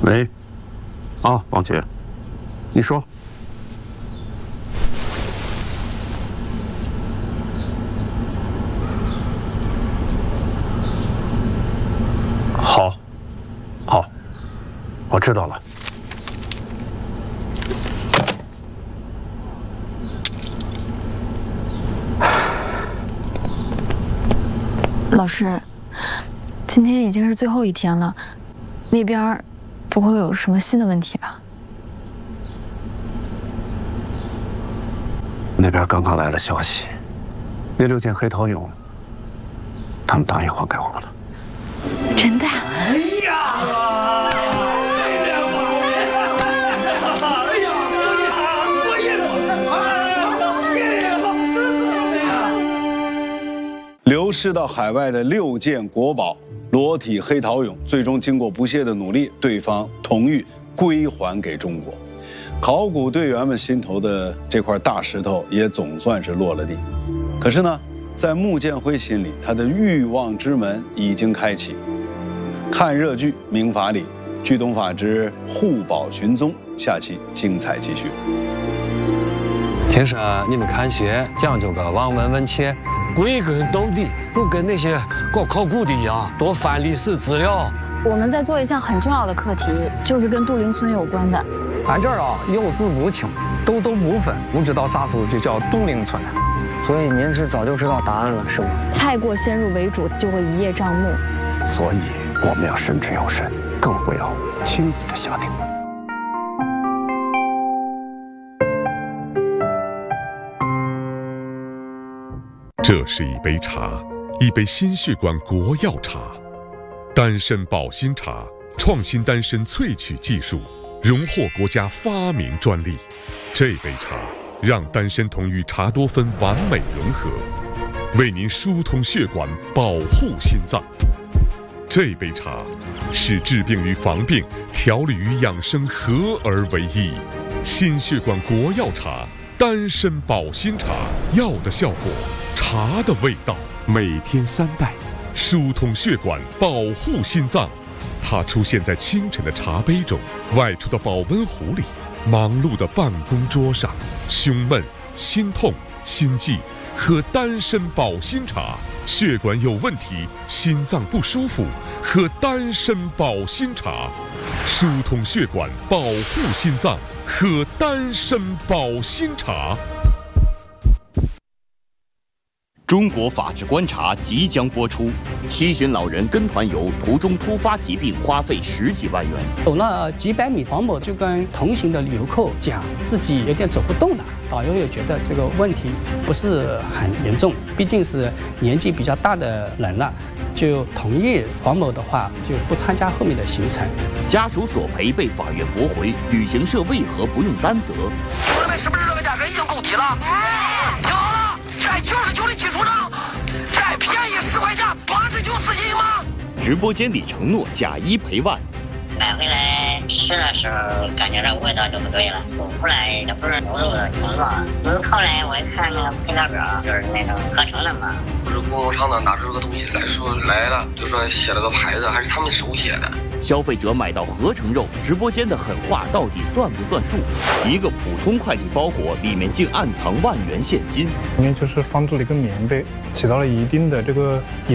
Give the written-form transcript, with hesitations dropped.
喂，啊，王姐，你说。好，好，我知道了。 老师，今天已经是最后一天了，那边不会有什么新的问题吧？ 那边刚刚来了消息，那6件黑桃蛹，他们答应还给我们了。 真的？ 哎呀！ 流失到海外的6件国宝裸体黑桃蛹，最终经过不懈的努力，对方同意归还给中国。考古队员们心头的这块大石头也总算是落了地。可是呢，在穆建辉心里，他的欲望之门已经开启。看热剧《明法理》，剧东法之护宝寻踪，下期精彩继续。 听说你们看学讲究个望闻问切，归根到底就跟那些搞考古的一样，多翻历史资料。 我们在做一项很重要的课题，就是跟杜陵村有关的。 俺这儿啊，有字不清，都不分，不知道啥时候就叫杜陵村。 所以您是早就知道答案了，是吗？ 太过先入为主，就会一叶障目。 所以我们要慎之又慎，更不要轻易的下定论。 这是一杯茶，一杯心血管国药茶，丹参保心茶，创新丹参萃取技术，荣获国家发明专利。这杯茶让丹参酮与茶多酚完美融合，为您疏通血管，保护心脏。这杯茶是治病与防病、调理与养生合而为一。心血管国药茶，丹参保心茶，药的效果，茶的味道，每天3袋，疏通血管，保护心脏。它出现在清晨的茶杯中，外出的保温壶里，忙碌的办公桌上。胸闷、心痛、心悸，喝丹参保心茶。血管有问题，心脏不舒服，喝丹参保心茶。疏通血管，保护心脏，喝丹参保心茶。 中国法制观察即将播出，7旬老人跟团游，途中突发疾病，花费10几万元。 走了几百米，黄某就跟同行的游客讲自己有点走不动了，导游也觉得这个问题不是很严重，毕竟是年纪比较大的人了，就同意黄某的话就不参加后面的行程。 家属索赔被法院驳回，旅行社为何不用担责？ 各位是不是这个价格已经够低了？听好了，在99的基础上，再便宜10块钱，89司机吗？ 直播间里承诺假1赔万。 买回来吃的时候，感觉这味道就不对了，煮出来也不是牛肉的形状。后来我一看那个配料表，就是那种合成的嘛。 不是工厂的拿这个东西来了，就说写了个牌子，还是他们手写的。 消费者买到合成肉，直播间的狠话到底算不算数？一个普通快递包裹里面竟暗藏万元现金， 里面就是放置了一个棉被，起到了一定的这个